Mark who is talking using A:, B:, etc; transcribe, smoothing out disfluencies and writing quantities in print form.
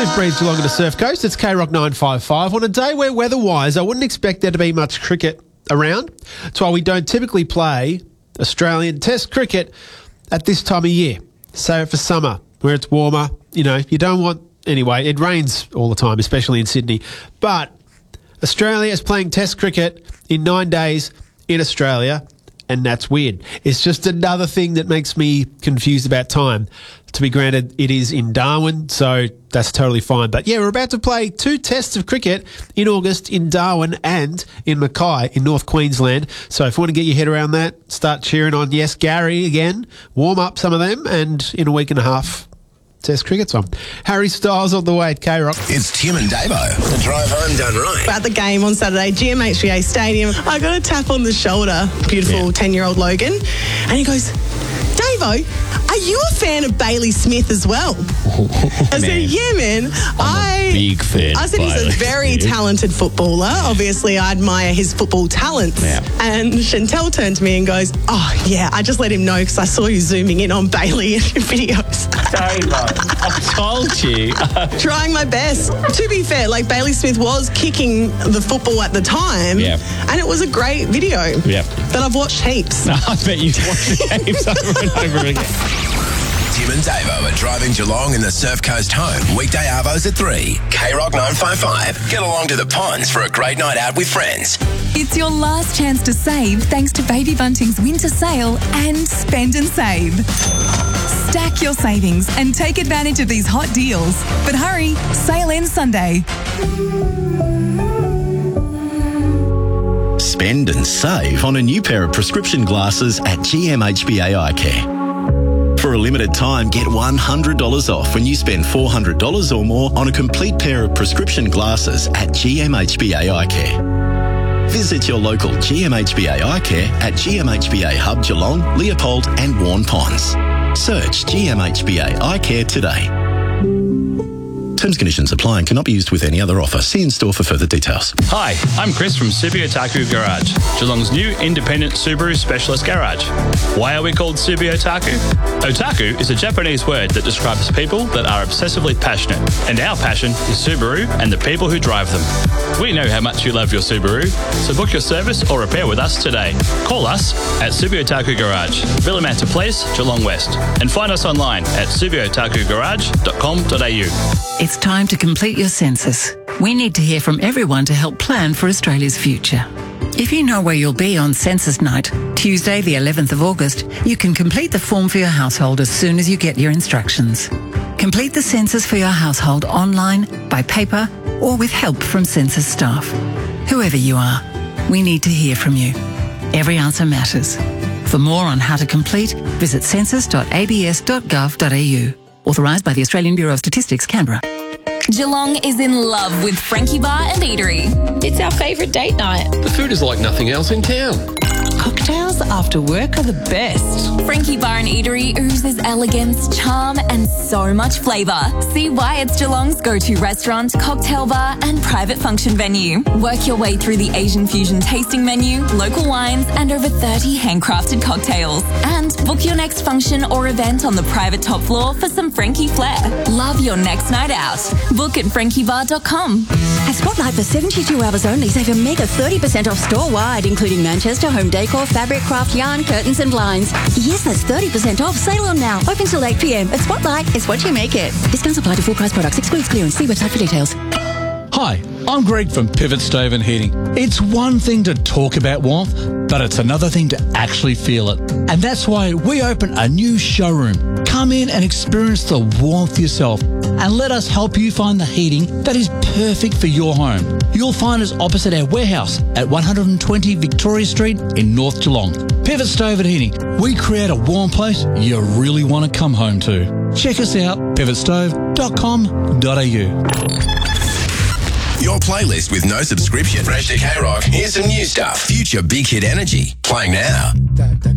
A: Luke Breeze along the Surf Coast. It's K-Rock 955. On a day where weather-wise, I wouldn't expect there to be much cricket around. That's why we don't typically play Australian Test cricket at this time of year. Save it for summer, where it's warmer. You know, you don't want... Anyway, it rains all the time, especially in Sydney. But Australia is playing Test cricket in 9 days in Australia, and that's weird. It's just another thing that makes me confused about time. To be granted, it is in Darwin, so that's totally fine. But yeah, we're about to play 2 tests of cricket in August in Darwin and in Mackay in North Queensland. So if you want to get your head around that, start cheering on Yes Gary again, warm up some of them, and in a week and a half, Test cricket's on. Harry Styles on the way at K-Rock.
B: It's Tim and Davo. The drive home done right.
C: At the game on Saturday, GMHBA Stadium, I got a tap on the shoulder. Beautiful 10-year-old Logan. And he goes, Davo, are you a fan of Bailey Smith as well? I said, yeah, man.
D: I'm a big fan.
C: I said he's a very talented footballer. Obviously, I admire his football talents.
D: Yeah.
C: And Chantel turned to me and goes, oh, yeah, I just let him know because I saw you zooming in on Bailey in your videos.
D: Davo, I told you.
C: Trying my best. To be fair, like Bailey Smith was kicking the football at the time.
D: Yeah.
C: And it was a great video.
D: Yeah.
C: That I've watched heaps.
D: I bet you've watched the games over and over again.
B: Tim and Davo are driving Geelong in the Surf Coast home. Weekday arvos at 3. K-Rock 955. Get along to the ponds for a great night out with friends.
E: It's your last chance to save thanks to Baby Bunting's winter sale and Spend and Save. Stack your savings and take advantage of these hot deals. But hurry, sale ends Sunday.
F: Spend and save on a new pair of prescription glasses at GMHBA Eye Care. For a limited time, get $100 off when you spend $400 or more on a complete pair of prescription glasses at GMHBA Eye Care. Visit your local GMHBA Eye Care at GMHBA Hub Geelong, Leopold and Warn Ponds. Search GMHBA Eye Care today. Terms and conditions apply and cannot be used with any other offer. See in store for further details.
G: Hi, I'm Chris from Subi Otaku Garage, Geelong's new independent Subaru specialist garage. Why are we called Subi Otaku? Otaku is a Japanese word that describes people that are obsessively passionate, and our passion is Subaru and the people who drive them. We know how much you love your Subaru, so book your service or repair with us today. Call us at Subi Otaku Garage, Villamanta Place, Geelong West, and find us online at subiotakugarage.com.au.
H: It's time to complete your census. We need to hear from everyone to help plan for Australia's future. If you know where you'll be on census night, Tuesday the 11th of August, you can complete the form for your household as soon as you get your instructions. Complete the census for your household online, by paper, or with help from census staff. Whoever you are, we need to hear from you. Every answer matters. For more on how to complete, visit census.abs.gov.au. Authorised by the Australian Bureau of Statistics, Canberra.
E: Geelong is in love with Frankie Bar and Eatery.
I: It's our favourite date night.
J: The food is like nothing else in town.
I: Cocktails after work are the best.
E: Frankie Bar and Eatery oozes elegance, charm and so much flavour. See why it's Geelong's go-to restaurant, cocktail bar and private function venue. Work your way through the Asian fusion tasting menu, local wines and over 30 handcrafted cocktails. And book your next function or event on the private top floor for some Frankie flair. Love your next night out. Book at frankiebar.com.
K: At Spotlight for 72 hours only, save a mega 30% off store-wide, including Manchester, home decor, fabric, craft, yarn, curtains and blinds. Yes, that's 30% off. Sale on now. Open till 8 p.m. At Spotlight, it's what you make it. Discounts apply to full price products. Excludes clearance. See website for details.
L: Hi, I'm Greg from Pivot Stove and Heating. It's one thing to talk about warmth, but it's another thing to actually feel it. And that's why we open a new showroom. Come in and experience the warmth yourself and let us help you find the heating that is perfect for your home. You'll find us opposite our warehouse at 120 Victoria Street in North Geelong. Pivot Stove and Heating. We create a warm place you really want to come home to. Check us out, pivotstove.com.au.
B: Your playlist with no subscription. Fresh to K-Rock. Here's some new stuff. Future Big Hit Energy. Playing now.